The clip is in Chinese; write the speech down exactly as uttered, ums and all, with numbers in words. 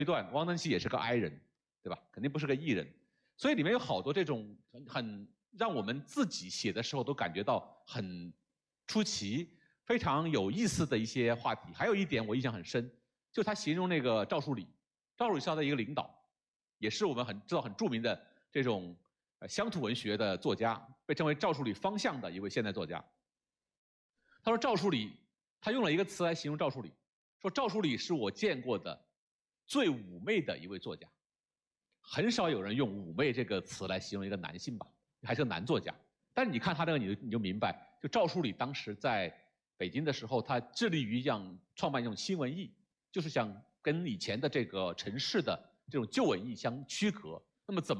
一段，汪曾祺也是个哀人，对吧？肯定不是个艺人，所以里面有好多这种很很让我们自己写的时候都感觉到很出奇、非常有意思的一些话题。还有一点我印象很深，就他形容那个赵树理，赵树理是他的一个领导，也是我们很知道很著名的这种呃乡土文学的作家，被称为赵树理方向的一位现代作家。他说赵树理，他用了一个词来形容赵树理，说赵树理是我见过的最妩媚的一位作家。很少有人用妩媚这个词来形容一个男性吧，还是个男作家。但是你看他这个，你就你就明白，就赵树理当时在北京的时候，他致力于让创办一种新文艺，就是想跟以前的这个城市的这种旧文艺相区隔。那么怎么